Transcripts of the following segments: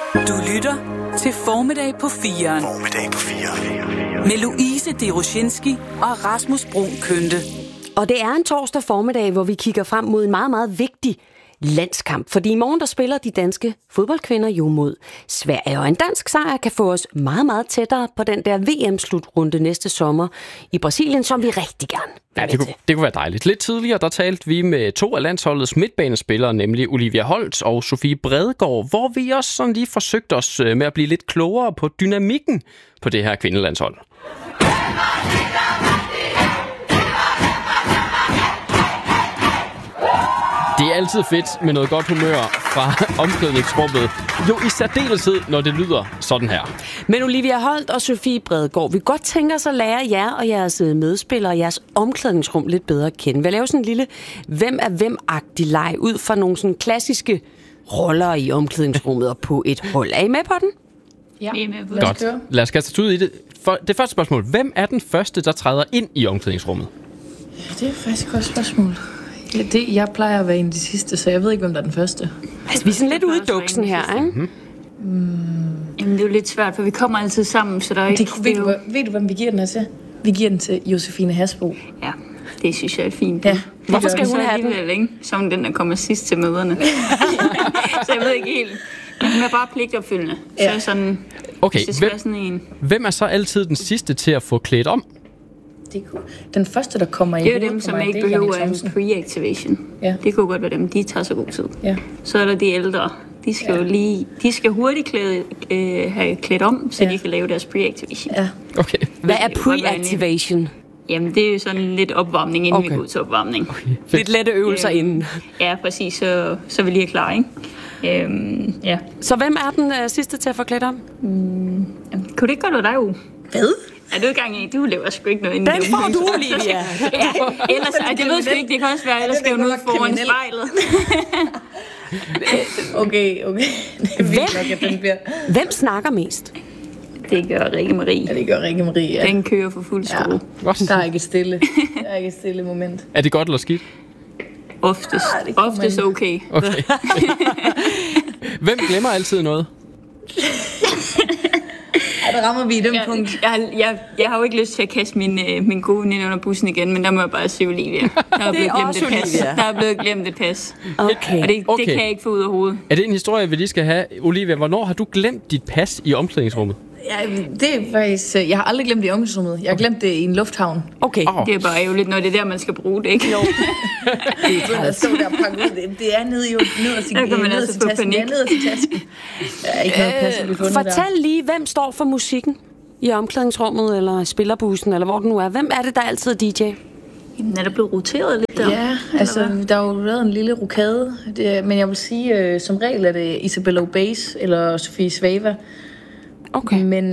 Du lytter til Formiddag på 4'eren. Formiddag på 4'eren. Med Louise Deroshinski og Rasmus Bruun Kønte. Og det er en torsdag formiddag, hvor vi kigger frem mod en meget, meget vigtig landskamp. Fordi i morgen, der spiller de danske fodboldkvinder jo mod Sverige. Og en dansk sejr kan få os meget, meget tættere på den der VM-slutrunde næste sommer i Brasilien, som vi rigtig gerne vil til. Det kunne være dejligt. Lidt tidligere, der talte vi med to af landsholdets midtbanespillere, nemlig Olivia Holt og Sofie Bredegaard, hvor vi også sådan lige forsøgte os med at blive lidt klogere på dynamikken på det her kvindelandshold. Det er altid fedt med noget godt humør fra omklædningsrummet. Jo, i særdeleshed, når det lyder sådan her. Men Olivia Holt og Sofie Bredegaard, vi godt tænker os at lære jer og jeres medspillere og jeres omklædningsrum lidt bedre at kende. Vi laver sådan en lille hvem er hvem-agtig leg ud fra nogle sådan klassiske roller i omklædningsrummet og på et hold. Er I med på den? Ja, godt. Lad os kaste ud i det. Det første spørgsmål. Hvem er den første, der træder ind i omklædningsrummet? Det er faktisk et godt spørgsmål. Jeg plejer at være en af de sidste, så jeg ved ikke, hvem der er den første. Altså, vi er sådan lidt ude i duksen her, ikke? Jamen, det er jo lidt svært, for vi kommer altid sammen, så der er ikke... Ved du, hvem vi giver den til? Vi giver den til Josefine Hasbro. Ja, det synes jeg er fint. Ja. Hvorfor skal hun have den? Ikke? Som den, der kommer sidst til møderne. Så jeg ved ikke helt... Hun er bare pligtopfyldende. Ja. Så sådan... Okay, hvem er så altid den sidste til at få klædt om? Den første, der kommer i... Det er jo dem, som ikke behøver en pre-activation. Ja. Det kunne godt være dem. De tager så god tid. Ja. Så er der de ældre. De skal jo lige... De skal hurtigt have klædt om, så de kan lave deres pre-activation. Ja. Okay. Hvad er pre-activation? Jamen, det er jo sådan lidt opvarmning, inden vi går ud til opvarmning. Okay. Lidt lette øvelser inden. Ja, præcis. Så vi lige er klar, ikke? Ja. Så hvem er den sidste til at få klædt om? Kunne det ikke godt være dig, Uge? Hvad? Er du i gang i? Du laver sgu ikke noget inden. Den får du, Olivia. Ja, ellers, det ved jeg ikke. Det kan også være, ellers skal hun ud foran spejlet. Okay. Hvem snakker mest? Det gør Rikke Marie. Ja, det gør Rikke Marie, ja. Den kører for fuld skrue. Ja. Der er ikke et stille moment. Er det godt eller skidt? Oftest okay. Hvem glemmer altid noget? Der rammer vi i den punkt. Jeg har jo ikke lyst til at kaste min gode veninde under bussen igen, men der må jeg bare sige Olivia. Der er blevet glemt et pas. Okay. Og det kan jeg ikke få ud af hovedet. Er det en historie, vi lige skal have? Olivia, hvornår har du glemt dit pas i omklædningsrummet? Ja, det er faktisk... Jeg har aldrig glemt det i omklædningsrummet. Jeg har glemt det i en lufthavn. Okay. Det er bare ærgerligt, når det er der, man skal bruge det, ikke? Jo. Det er stå der og pakke ud. Det er nede af sin tasken. Det er nede af sin tasken. Der er ikke noget pas, vi fundet Fortæl lige, hvem står for musikken i omklædningsrummet, eller spillerbussen, eller hvor det nu er. Hvem er det, der altid er DJ? Jamen, er der blevet roteret lidt der? Ja, altså, der er jo været en lille rokade. Men jeg vil sige, som regel er det Isabella Obeys eller Sofie Svava. Okay. Men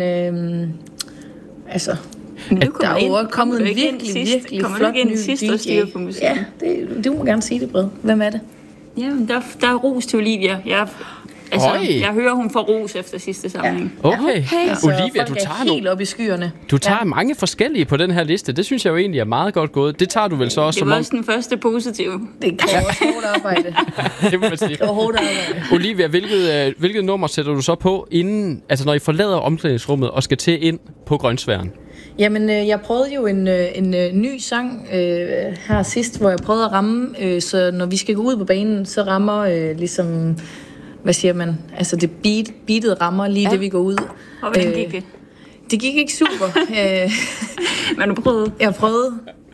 altså... Der er jo kommet en virkelig flot ny DJ. Ja, det må gerne sige det, Brede. Hvem er det? Jamen, der er ros til Olivia. Jeg hører, hun får ros efter sidste samling. Ja. Okay. Altså, Olivia, du tager helt op i skyerne. Du tager mange forskellige på den her liste. Det synes jeg jo egentlig er meget godt gået. Det tager du vel så også som om... Det var også den første positive. Det kræver hårdt arbejde. Det må man sige. Det var hårdt arbejde. Olivia, hvilket nummer sætter du så på, inden, altså når I forlader omklædningsrummet og skal til ind på Grønsværen? Jamen, jeg prøvede jo en ny sang her sidst, hvor jeg prøvede at ramme, så når vi skal gå ud på banen, så rammer ligesom... Hvad siger man? Altså det beatet rammer lige det, vi går ud. Og hvordan gik det? Det gik ikke super. Men du prøvede? Jeg prøvede.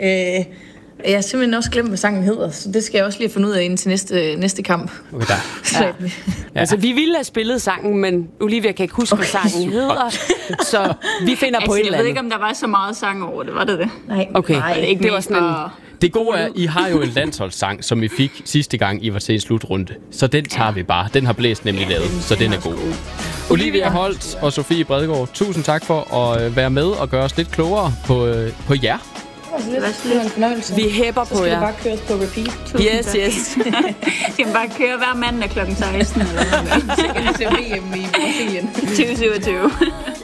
Jeg har simpelthen også glemt, hvad sangen hedder, så det skal jeg også lige have fundet ud af inden til næste kamp. Okay, ja. Altså, vi ville have spillet sangen, men Olivia kan ikke huske, hvad sangen hedder, så vi finder på et eller andet. Jeg ved ikke, om der var så meget sang over det. Var det det? Nej. Okay. Nej, det var sådan en... Det gode er, I har jo en landsholdssang, som I fik sidste gang, I var til en slutrunde. Så den tager vi bare. Den har Blæst nemlig lavet, så den er god. Olivia Holt og Sofie Bredegaard, tusind tak for at være med og gøre os lidt klogere på jer. Det var en fornøjelse. Vi hæpper på jer. Så skal det bare køres på repeat. Yes. Skal man bare køre hver mandag kl. 16 eller noget? Så kan det se VM i Brasilien. 2027.